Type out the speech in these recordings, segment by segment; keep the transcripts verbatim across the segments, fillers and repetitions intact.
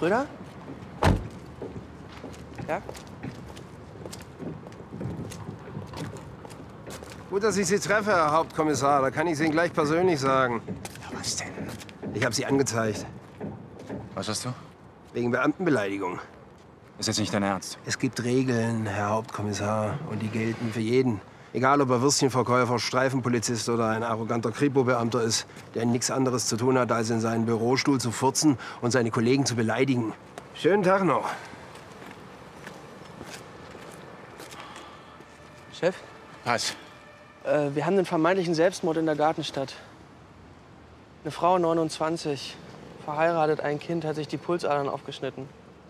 Schröder? Ja? Gut, dass ich Sie treffe, Herr Hauptkommissar. Da kann ich es Ihnen gleich persönlich sagen. Ja, was denn? Ich habe Sie angezeigt. Was hast du? Wegen Beamtenbeleidigung. Ist jetzt nicht dein Ernst? Es gibt Regeln, Herr Hauptkommissar. Und die gelten für jeden. Egal, ob er Würstchenverkäufer, Streifenpolizist oder ein arroganter Kripo-Beamter ist, der nichts anderes zu tun hat, als in seinen Bürostuhl zu furzen und seine Kollegen zu beleidigen. Schönen Tag noch. Chef? Was? Äh, wir haben einen vermeintlichen Selbstmord in der Gartenstadt. Eine Frau, neunundzwanzig, verheiratet, ein Kind, hat sich die Pulsadern aufgeschnitten.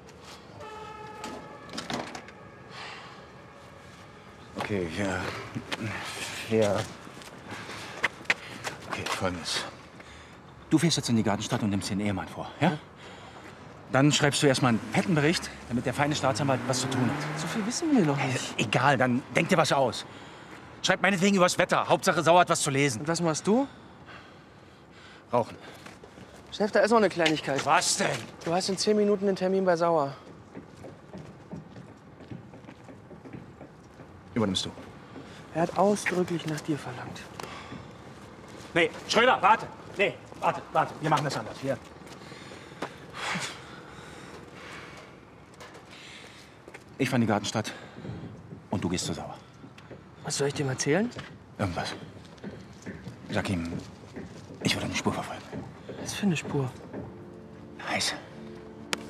Okay, ja. Ja. Okay, Folgendes. Du fährst jetzt in die Gartenstadt und nimmst den Ehemann vor, ja? Dann schreibst du erstmal einen Pettenbericht, damit der feine Staatsanwalt was zu tun hat. So viel wissen wir noch nicht. Äh, egal, dann denk dir was aus. Schreib meinetwegen übers Wetter. Hauptsache, Sauer hat was zu lesen. Und was machst du? Rauchen. Chef, da ist noch eine Kleinigkeit. Was denn? Du hast in zehn Minuten einen Termin bei Sauer. Übernimmst du. Er hat ausdrücklich nach dir verlangt. Nee, Schröder, warte. Nee, warte, warte. Wir machen das anders. Hier. Ich fahre in die Gartenstadt und du gehst zu Sauer. Was soll ich dem erzählen? Irgendwas. Sag ihm, ich würde eine Spur verfolgen. Was für eine Spur?